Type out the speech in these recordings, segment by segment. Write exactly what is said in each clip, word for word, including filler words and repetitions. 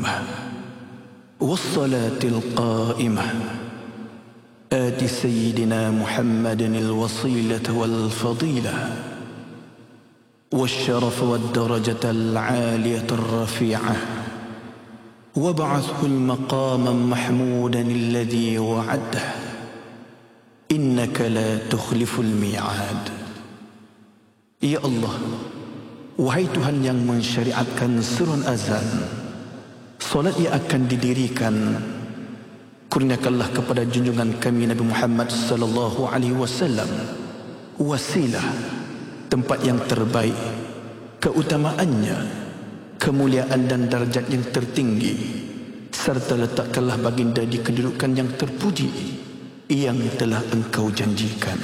الدائمة والصلاة القائمة آت سيدنا محمد الوصيلة والفضيلة والشرف والدرجة العالية الرفيعة وابعثه المقام محمودا الذي وعده إنك لا تخلف الميعاد. Ya Allah, wahai Tuhan yang mensyariatkan surun azan, solat yang akan didirikan, kurniakanlah kepada junjungan kami Nabi Muhammad sallallahu alaihi wasallam wasilah, tempat yang terbaik, keutamaannya, kemuliaan dan darjat yang tertinggi, serta letakkanlah baginda di kedudukan yang terpuji yang telah engkau janjikan.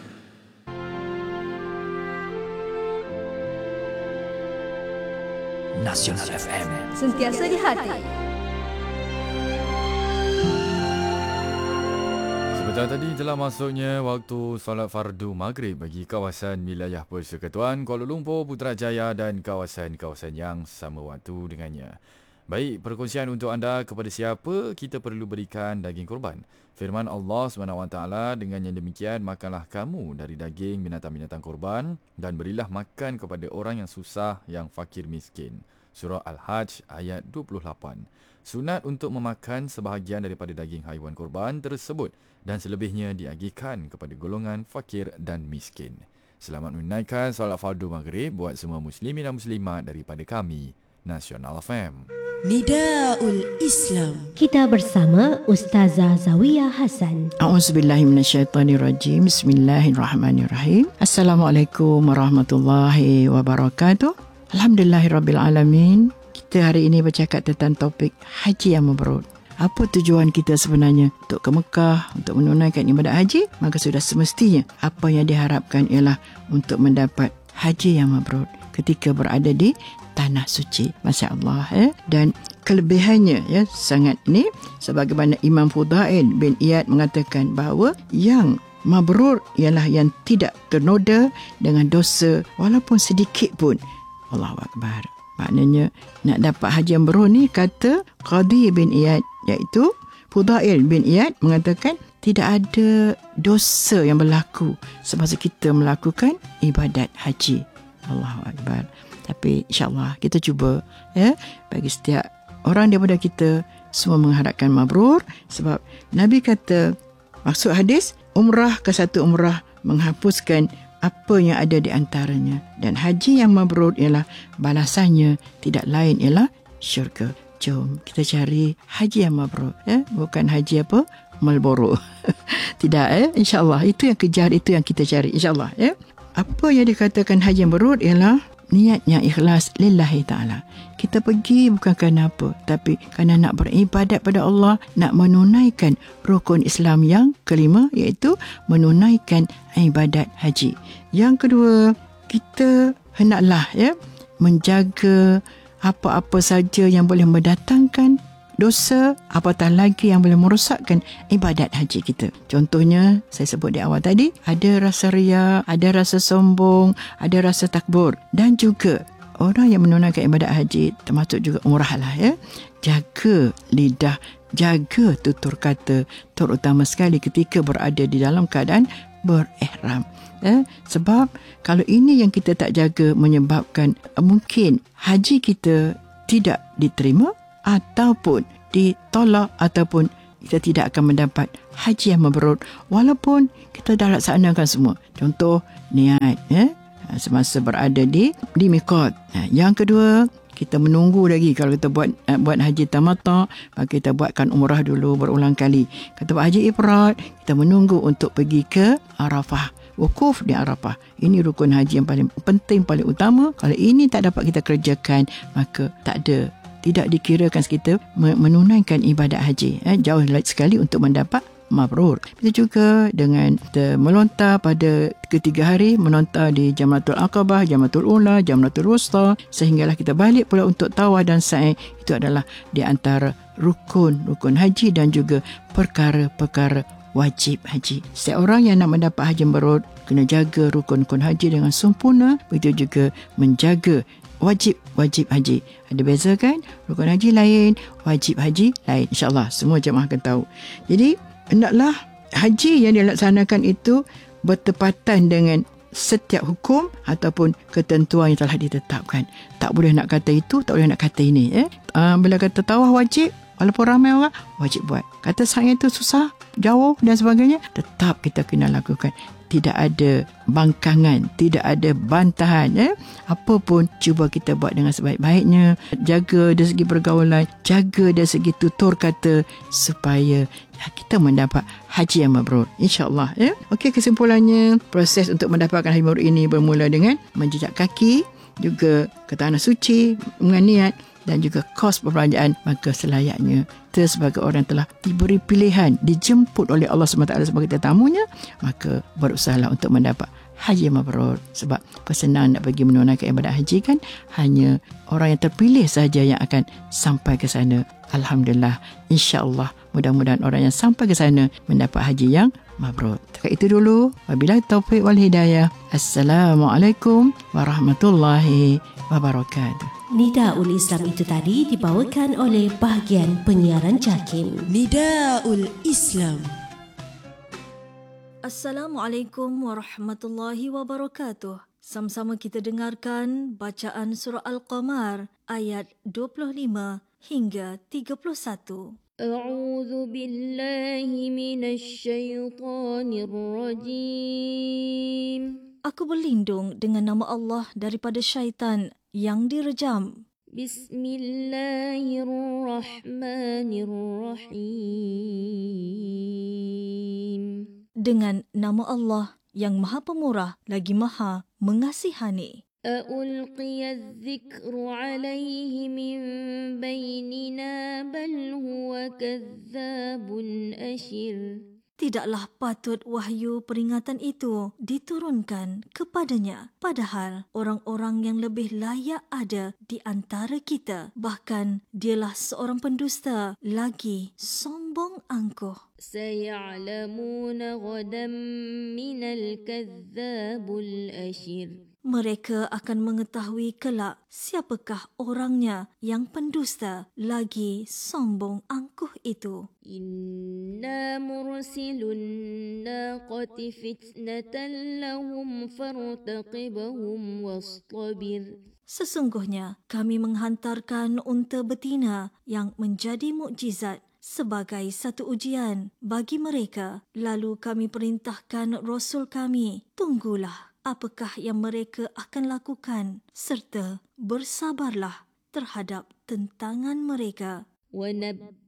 Nasional F M, sentiasa di hati. Sebentar tadi telah masuknya waktu solat fardu maghrib bagi kawasan wilayah Persekutuan Kuala Lumpur, Putrajaya dan kawasan-kawasan yang sama waktu dengannya. Baik, perkongsian untuk anda, kepada siapa kita perlu berikan daging kurban. Firman Allah subhanahu wa taala, dengan yang demikian makanlah kamu dari daging binatang-binatang kurban dan berilah makan kepada orang yang susah, yang fakir miskin. Surah Al-Hajj ayat dua puluh lapan. Sunat untuk memakan sebahagian daripada daging haiwan kurban tersebut dan selebihnya diagihkan kepada golongan fakir dan miskin. Selamat menunaikan solat fardu maghrib buat semua muslimin dan muslimat daripada kami, Nasional F M. Nidaul Islam. Kita bersama Ustazah Zawiyah Hasan. A'udzubillahi minasyaitanirrajim. Bismillahirrahmanirrahim. Assalamualaikum warahmatullahi wabarakatuh. Alhamdulillahirabbil alamin. Kita hari ini bercakap tentang topik haji yang mabrur. Apa tujuan kita sebenarnya untuk ke Mekah, untuk menunaikan ibadat haji? Maka sudah semestinya apa yang diharapkan ialah untuk mendapat haji yang mabrur ketika berada di tanah suci. Masya Allah. Eh? Dan kelebihannya ya sangat ini, sebagaimana Imam Fudail bin Iyad mengatakan bahawa yang mabrur ialah yang tidak ternoda dengan dosa walaupun sedikit pun. Allahu Akbar. Maknanya nak dapat haji yang mabrur ni, kata Qadi bin Iyad, iaitu Fudail bin Iyad mengatakan tidak ada dosa yang berlaku semasa kita melakukan ibadat haji. Allahu Akbar. Tapi insyaAllah kita cuba ya, bagi setiap orang daripada kita semua mengharapkan mabrur. Sebab Nabi kata, maksud hadis, umrah ke satu umrah menghapuskan apa yang ada di antaranya. Dan haji yang mabrur ialah balasannya tidak lain ialah syurga. Jom kita cari haji yang mabrur ya, bukan haji apa Marlboro. Tidak eh, insyaAllah itu yang kejar, itu yang kita cari insyaAllah ya. Apa yang dikatakan haji yang mabrur ialah niat yang ikhlas lillahi ta'ala. Kita pergi bukan kerana apa, tapi kerana nak beribadat pada Allah, nak menunaikan rukun Islam yang kelima, iaitu menunaikan ibadat haji. Yang kedua, kita hendaklah ya menjaga apa-apa saja yang boleh mendatangkan dosa, apatah lagi yang boleh merosakkan ibadat haji kita. Contohnya, saya sebut di awal tadi, ada rasa riya, ada rasa sombong, ada rasa takbur. Dan juga orang yang menunaikan ibadat haji, termasuk juga umrah lah ya, jaga lidah, jaga tutur kata, terutama sekali ketika berada di dalam keadaan berihram. Ya, sebab kalau ini yang kita tak jaga, menyebabkan mungkin haji kita tidak diterima, ataupun ditolak, ataupun kita tidak akan mendapat haji yang mabrur walaupun kita dah laksanakan semua. Contoh niat ya, semasa berada di di miqat. Yang kedua, kita menunggu lagi. Kalau kita buat buat haji tamattu', maka kita buatkan umrah dulu berulang kali. Kita buat haji ifrad, kita menunggu untuk pergi ke Arafah, wukuf di Arafah. Ini rukun haji yang paling penting, paling utama. Kalau ini tak dapat kita kerjakan, maka tak ada, tidak dikirakan kita menunaikan ibadat haji. Eh, jauh sekali untuk mendapat mabrur. Kita juga dengan kita melontar pada ketiga hari, melontar di Jamratul Aqabah, Jamratul Ula, Jamratul Wusta, sehinggalah kita balik pula untuk tawaf dan sa'i. Itu adalah di antara rukun-rukun haji dan juga perkara-perkara wajib haji. Setiap orang yang nak mendapat haji mabrur kena jaga rukun-rukun haji dengan sempurna, begitu juga menjaga wajib wajib haji. Ada beza kan? Rukun haji lain, wajib haji lain. InsyaAllah semua jemaah akan tahu. Jadi hendaklah haji yang dilaksanakan itu bertepatan dengan setiap hukum ataupun ketentuan yang telah ditetapkan. Tak boleh nak kata itu, tak boleh nak kata ini. Eh? Uh, bila kata tawaf wajib, walaupun ramai orang, wajib buat. Kata sa'i itu susah, jauh dan sebagainya, tetap kita kena lakukan. Tidak ada bangkangan, tidak ada bantahan. Eh? Apa pun cuba kita buat dengan sebaik-baiknya. Jaga dari segi pergaulan, jaga dari segi tutur kata supaya kita mendapat haji yang mabrur. InsyaAllah. Eh? Okey, kesimpulannya, proses untuk mendapatkan haji mabrur ini bermula dengan menjejak kaki, juga ke tanah suci dengan niat, dan juga kos perbelanjaan. Maka selayaknya kita sebagai orang telah diberi pilihan, dijemput oleh Allah subhanahu wa taala sebagai tetamunya, maka berusahalah untuk mendapat haji mabrur. Sebab persenangan nak pergi menunaikan ibadat haji kan hanya orang yang terpilih sahaja yang akan sampai ke sana. Alhamdulillah, insya-Allah mudah-mudahan orang yang sampai ke sana mendapat haji yang mabrur. Setakat itu dulu. Wabillahi taufik wal hidayah. Assalamualaikum warahmatullahi wabarakatuh. Nidaul Islam itu tadi dibawakan oleh bahagian penyiaran JAKIM. Nidaul Islam. Assalamualaikum warahmatullahi wabarakatuh. Sama-sama kita dengarkan bacaan surah Al-Qamar ayat dua puluh lima hingga tiga puluh satu. A'udzu billahi minasyaitonir rajim. Aku berlindung dengan nama Allah daripada syaitan yang direjam. Bismillahirrahmanirrahim. Dengan nama Allah yang Maha Pemurah lagi Maha Mengasihani. A'ulqiya dzikru alaihi min bainina bal huwa kadzdzabun asyir. Tidaklah patut wahyu peringatan itu diturunkan kepadanya. Padahal orang-orang yang lebih layak ada di antara kita. Bahkan dialah seorang pendusta lagi sombong angkuh. Saya'lamuna ghadan minal kadzdzabul asyir. Mereka akan mengetahui kelak siapakah orangnya yang pendusta lagi sombong angkuh itu. Inna mursilun naqati fitnatan lahum fartaqibhum wastabir. Sesungguhnya kami menghantarkan unta betina yang menjadi mukjizat sebagai satu ujian bagi mereka. Lalu kami perintahkan Rasul kami, tunggulah apakah yang mereka akan lakukan serta bersabarlah terhadap tentangan mereka. وَنَبِّئْهُمْ